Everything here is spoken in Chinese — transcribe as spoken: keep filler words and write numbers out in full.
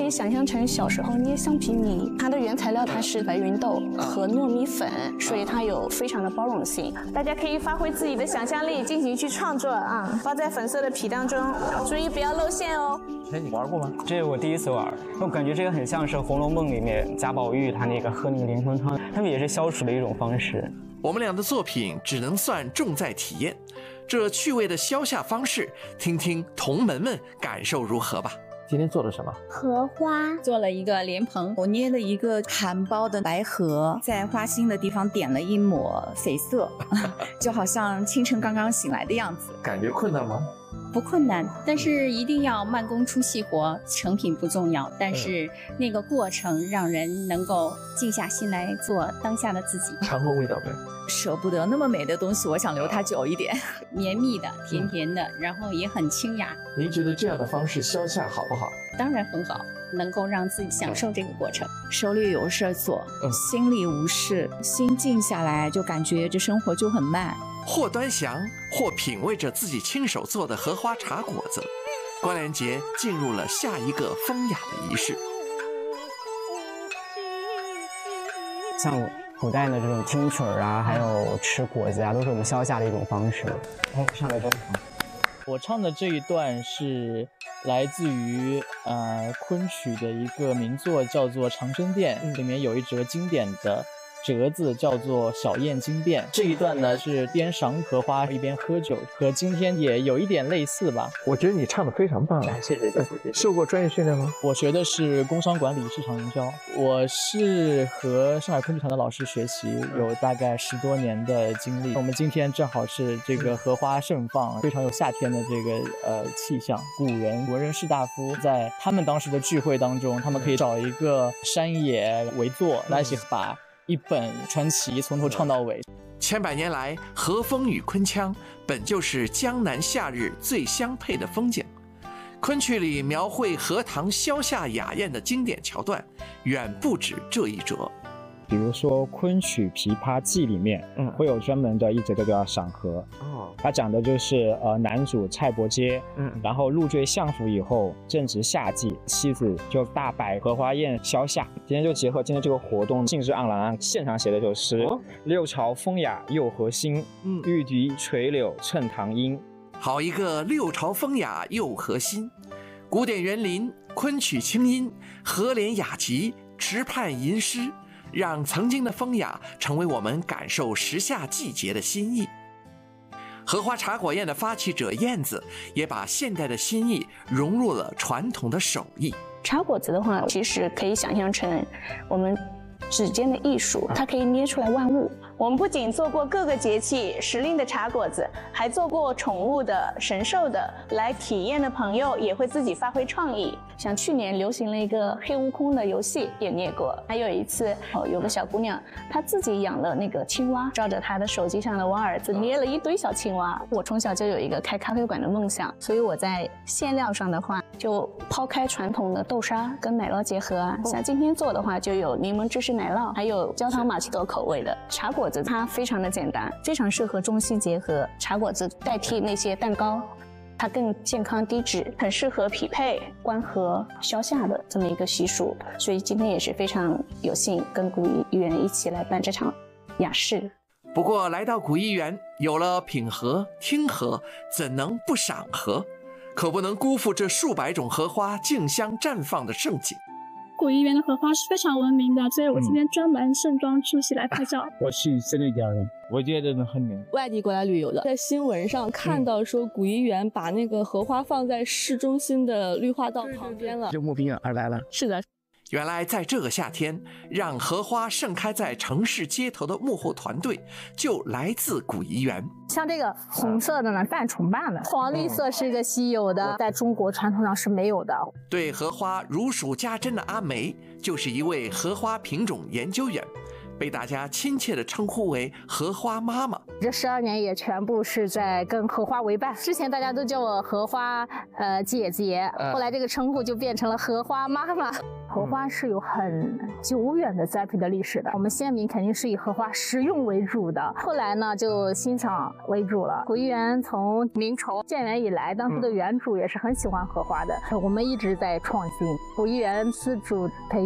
可以想象成小时候捏橡皮泥，它的原材料它是白芸豆和糯米粉，所以它有非常的包容性。大家可以发挥自己的想象力进行去创作啊，包在粉色的皮当中，注意不要露馅哦。 哎，你玩过吗？ 这是我第一次玩，我感觉这个很像是《红楼梦》里面贾宝玉他那个喝那个莲蓬汤，他们也是消暑的一种方式。 我们俩的作品只能算重在体验，这趣味的消夏方式，听听同门们感受如何吧。 今天做了什么？ 荷花， 做了一个莲蓬，我捏了一个含苞的白荷，在花心的地方点了一抹绯色，就好像清晨刚刚醒来的样子。 感觉困难吗？ 不困难，但是一定要慢工出细活，成品不重要，但是那个过程让人能够静下心来做当下的自己。 尝过味道没？ 舍不得那么美的东西，我想留它久一点。绵密的，甜甜的，嗯、然后也很清雅。 您觉得这样的方式消夏好不好？ 当然很好，能够让自己享受这个过程。手里有事做，嗯、心里无事，心静下来，就感觉这生活就很慢。 或端详，或品味着自己亲手做的荷花茶果子，关联节进入了下一个风雅的仪式。 像古代的这种听曲儿啊，还有吃果子啊，都是我们消夏的一种方式。哎，上来真好。 我唱的这一段是来自于呃昆曲的一个名作，叫做《长生殿》，里面有一折经典的折子叫做小燕惊变。这一段呢是边赏荷花一边喝酒，和今天也有一点类似吧。 我觉得你唱的非常棒啊！ 谢谢谢谢。 受过专业训练吗？ 我学的是工商管理市场营销，我是和上海昆剧团的老师学习，有大概十多年的经历。我们今天正好是这个荷花盛放，非常有夏天的这个呃气象。古人文人士大夫在他们当时的聚会当中，他们可以找一个山野为座，来一起把一本传奇从头唱到尾。 千百年来，和风与昆腔本就是江南夏日最相配的风景。昆曲里描绘荷塘消夏雅宴的经典桥段，远不止这一折。 比如说昆曲《琵琶记》里面，嗯，会有专门的一则叫赏荷。哦，它讲的就是呃男主蔡伯喈，嗯，然后入赘相府以后，正值夏季，妻子就大摆荷花宴消夏。今天就结合今天这个活动，兴致盎然，现场写的首诗：哦、六朝风雅又何新，嗯，玉笛垂柳衬堂音。 好一个六朝风雅又何新！古典园林，昆曲清音，荷莲雅集，池畔吟诗。让曾经的风雅成为我们感受时下季节的心意。荷花茶果宴的发起者燕子也把现代的新意融入了传统的手艺。 茶果子的话，其实可以想象成我们指尖的艺术，它可以捏出来万物。我们不仅做过各个节气时令的茶果子，还做过宠物的、神兽的。来体验的朋友也会自己发挥创意，像去年流行了一个黑悟空的游戏也捏过，还有一次哦，有个小姑娘她自己养了那个青蛙，照着她的手机上的我儿子捏了一堆小青蛙。我从小就有一个开咖啡馆的梦想，所以我在馅料上的话就抛开传统的豆沙跟奶酪结合啊，像今天做的话就有柠檬芝士奶酪，还有焦糖玛奇朵口味的茶果子。它非常的简单，非常适合中西结合。茶果子代替那些蛋糕，它更健康低脂，很适合匹配关河消夏的这么一个习俗。所以今天也是非常有幸跟古艺园一起来办这场雅事。 不过来到古艺园，有了品荷、听荷，怎能不赏荷？可不能辜负这数百种荷花竞相绽放的盛景。 古艺园的荷花是非常闻名的，所以我今天专门盛装出席来拍照。 嗯、我是真的家人，我觉得很美。 外地过来旅游的，在新闻上看到说古艺园把那个荷花放在市中心的绿化道旁边了， 就慕名而来了。 是的。 原来在这个夏天，让荷花盛开在城市街头的幕后团队就来自古艺园。 像这个红色的呢，半重瓣的，黄绿色是一个稀有的，在中国传统上是没有的。 对荷花如数家珍的阿梅，就是一位荷花品种研究员，被大家亲切地称呼为荷花妈妈。 这十二年也全部是在跟荷花为伴。之前大家都叫我荷花呃姐姐，后来这个称呼就变成了荷花妈妈。 荷花是有很久远的栽培的历史的。我们先民肯定是以荷花食用为主的，后来呢就欣赏为主了。古玉园从明朝建园以来，当初的园主也是很喜欢荷花的，我们一直在创新。古玉园自主培